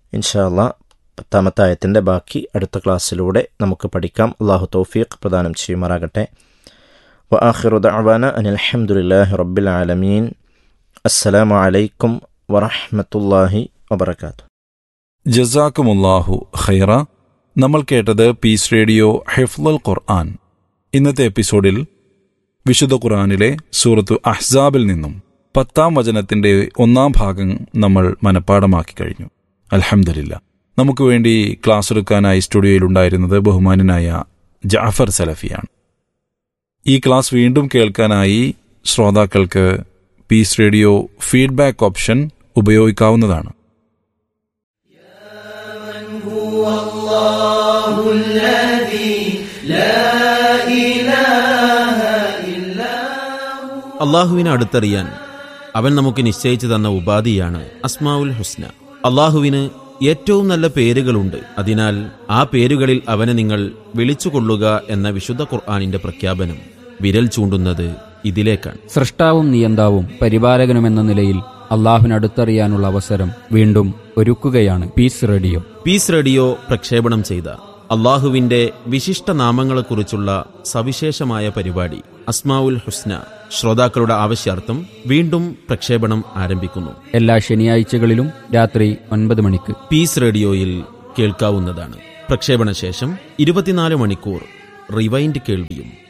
ഇൻഷാ അല്ലാ 10ാമത്തെ ആയത്തിൻ്റെ ബാക്കി അടുത്ത ക്ലാസ്സിലൂടെ നമുക്ക് പഠിക്കാം. അള്ളാഹു തൗഫീഖ് പ്രദാനം ചെയ്യുമാറാകട്ടെ. വആഖിറു ദഅവാന അനിൽ ഹംദുലില്ലാഹി റബ്ബിൽ ആലമീൻ. അസ്സലാമു അലൈക്കും വറഹ്മത്തുള്ളാഹി വബറകാതുഹു. ജസാക്കുമുല്ലാഹു ഖൈറ. നമ്മൾ കേട്ടത് പീസ് റേഡിയോ ഹിഫ്ളുൽ ഖുർആൻ. ഇന്നത്തെ എപ്പിസോഡിൽ വിശുദ്ധ ഖുർആനിലെ സൂറത്തു അഹ്സാബിൽ നിന്നും 10ാം വചനത്തിന്റെ 1ാം ഭാഗം നമ്മൾ മനഃപ്പാഠമാക്കി കഴിഞ്ഞു. അൽഹംദുലില്ലാ. നമുക്ക് വേണ്ടി ക്ലാസ് എടുക്കാനായി സ്റ്റുഡിയോയിലുണ്ടായിരുന്നത് ബഹുമാനനായ ജഅഫർ സലഫിയാണ്. ഈ ക്ലാസ് വീണ്ടും കേൾക്കാനായി ശ്രോതാക്കൾക്ക് പീസ് റേഡിയോ ഫീഡ്ബാക്ക് ഓപ്ഷൻ ഉപയോഗിക്കാവുന്നതാണ്. അള്ളാഹുവിനെ അടുത്തറിയാൻ അവൻ നമുക്ക് നിശ്ചയിച്ചു തന്ന ഉപാധിയാണ് അസ്മാഉൽ ഹുസ്ന. അള്ളാഹുവിന് ഏറ്റവും നല്ല പേരുകളുണ്ട്. അതിനാൽ ആ പേരുകളിൽ അവനെ നിങ്ങൾ വിളിച്ചുകൊള്ളുക എന്ന വിശുദ്ധ ഖുർആനിന്റെ പ്രഖ്യാപനം വിരൽ ചൂണ്ടുന്നത് ഇതിലേക്കാണ്. സൃഷ്ടാവും നിയന്താവും പരിപാലകനുമെന്ന നിലയിൽ അള്ളാഹുവിനടുത്തറിയാനുള്ള അവസരം വീണ്ടും ഒരുക്കുകയാണ് പീസ് റേഡിയോ. പീസ് റേഡിയോ പ്രക്ഷേപണം ചെയ്ത അള്ളാഹുവിന്റെ വിശിഷ്ട നാമങ്ങളെക്കുറിച്ചുള്ള സവിശേഷമായ പരിപാടി അസ്മാഉൽ ഹുസ്ന ശ്രോതാക്കളുടെ ആവശ്യാർത്ഥം വീണ്ടും പ്രക്ഷേപണം ആരംഭിക്കുന്നു. എല്ലാ ശനിയാഴ്ചകളിലും രാത്രി 9 മണിക്ക് പീസ് റേഡിയോയിൽ കേൾക്കാവുന്നതാണ്. പ്രക്ഷേപണ ശേഷം 24 മണിക്കൂർ റിവൈൻഡ് കേൾവിയും